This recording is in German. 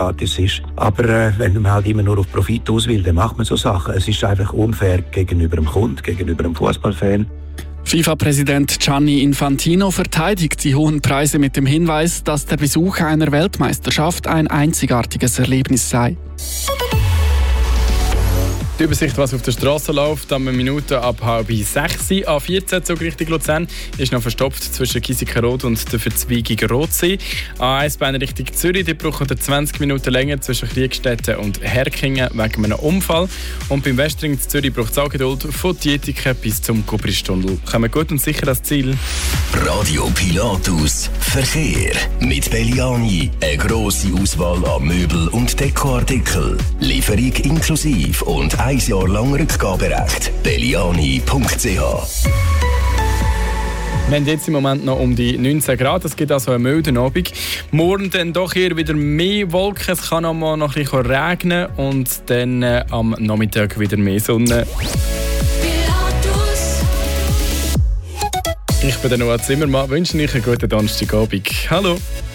gratis ist. Aber wenn man halt immer nur auf Profit aus will, dann macht man so Sachen. Es ist einfach unfair gegenüber dem Kunden, gegenüber dem Fußballfan. FIFA-Präsident Gianni Infantino verteidigt die hohen Preise mit dem Hinweis, dass der Besuch einer Weltmeisterschaft ein einzigartiges Erlebnis sei. Die Übersicht, was auf der Straße läuft, am Minute ab 5:30. A14 Zug Richtung Luzern ist noch verstopft zwischen Kisikerod und der Verzweigung Rotsee. A1 Bahn Richtung Zürich, die braucht 20 Minuten länger zwischen Kriegstetten und Herkingen wegen einem Unfall. Und beim Westring Zürich braucht es auch Geduld von Dietiken bis zum Kupristunnel. Kommen gut und sicher ans Ziel. Radio Pilatus Verkehr mit Belliani. Eine grosse Auswahl an Möbel- und Dekoartikeln. Lieferung inklusive und 1 Jahr lang Rückgaberecht. Belliani.ch. Wir haben jetzt im Moment noch um die 19 Grad. Es gibt also einen milden Abend. Morgen dann doch eher wieder mehr Wolken. Es kann auch mal noch ein bisschen regnen und dann am Nachmittag wieder mehr Sonne. Ich bin der Noah Zimmermann. Wünsche euch einen guten Donnerstagabend. Hallo!